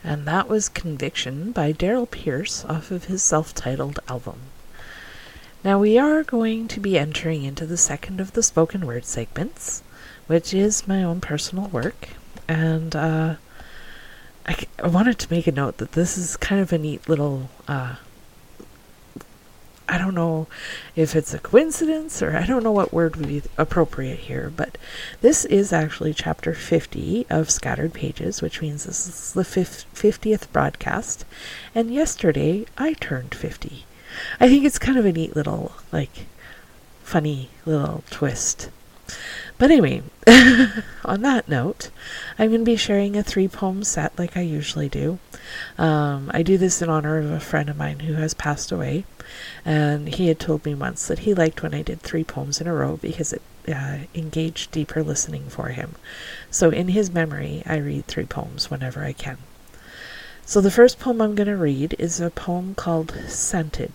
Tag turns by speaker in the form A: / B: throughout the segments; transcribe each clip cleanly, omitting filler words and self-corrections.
A: And that was Conviction by Daryl Pierce off of his self-titled album. Now we are going to be entering into the second of the spoken word segments, which is my own personal work. And I wanted to make a note that this is kind of a neat little I don't know if it's a coincidence, or I don't know what word would be appropriate here, but this is actually chapter 50 of Scattered Pages, which means this is the 50th broadcast, and yesterday I turned 50. I think it's kind of a neat little, funny little twist. But anyway, on that note, I'm going to be sharing a 3-poem set like I usually do. I do this in honor of a friend of mine who has passed away, and he had told me once that he liked when I did 3 poems in a row because it engaged deeper listening for him. So in his memory, I read 3 poems whenever I can. So the first poem I'm going to read is a poem called Scented.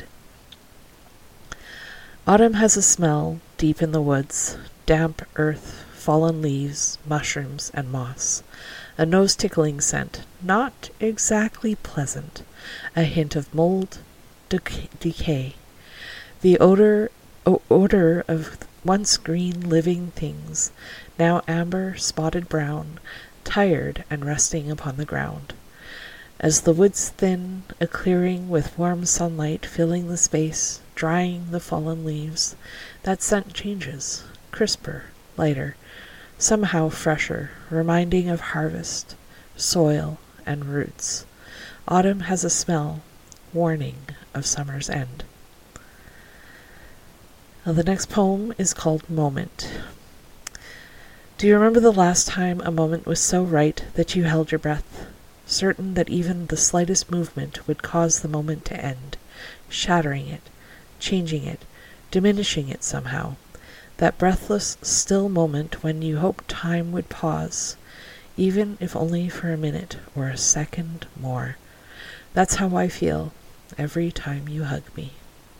A: Autumn has a smell deep in the woods, damp earth, fallen leaves, mushrooms, and moss. A nose-tickling scent, not exactly pleasant. A hint of mold, decay. The odor of once green living things, now amber, spotted brown, tired and resting upon the ground. As the woods thin, a clearing with warm sunlight filling the space, drying the fallen leaves, that scent changes, crisper, lighter, somehow fresher, reminding of harvest, soil, and roots. Autumn has a smell, warning of summer's end. Now, the next poem is called Moment. Do you remember the last time a moment was so right that you held your breath, certain that even the slightest movement would cause the moment to end, shattering it, changing it, diminishing it somehow? That breathless, still moment when you hoped time would pause, even if only for a minute or a second more. That's how I feel every time you hug me.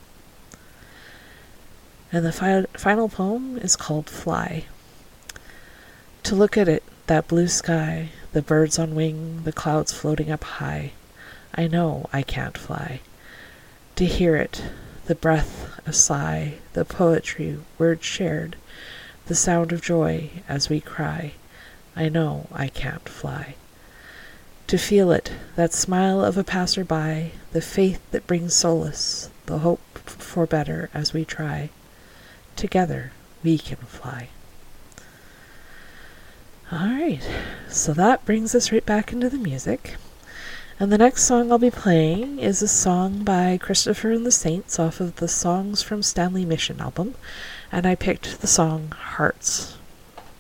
A: And the final poem is called Fly. To look at it, that blue sky, the birds on wing, the clouds floating up high, I know I can't fly. To hear it, the breath, a sigh, the poetry, words shared, the sound of joy as we cry, I know I can't fly. To feel it, that smile of a passer-by, the faith that brings solace, the hope for better as we try, together we can fly. All right, so that brings us right back into the music. And the next song I'll be playing is a song by Christopher and the Saints off of the Songs from Stanley Mission album, and I picked the song Hearts.